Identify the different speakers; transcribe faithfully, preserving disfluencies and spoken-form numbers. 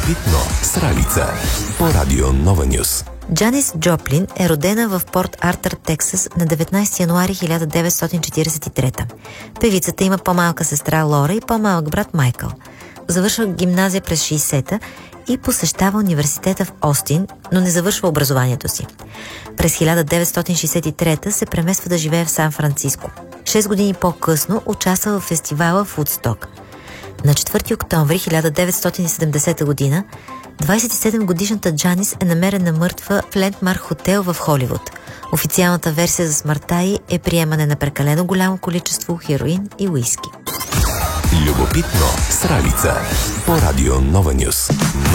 Speaker 1: Любопитно с Ралица по Радио Нова Нюс.
Speaker 2: Джанис Джоплин е родена в Порт Артър, Тексас на деветнайсети януари хиляда деветстотин четиридесет и трета. Певицата има по-малка сестра Лора и по-малък брат Майкъл. Завършва гимназия през шейсета и посещава университета в Остин, но не завършва образованието си. През хиляда деветстотин шейсет и трета се премества да живее в Сан-Франциско. Шест години по-късно участва в фестивала в Удсток. На четвърти октомври хиляда деветстотин и седемдесета година двайсет и седем годишната Джанис е намерена мъртва в Лендмарк хотел в Холивуд. Официалната версия за смъртта й е приемане на прекалено голямо количество хероин и уиски.
Speaker 1: Любопитно с Ралица по Радио Нова Нюс.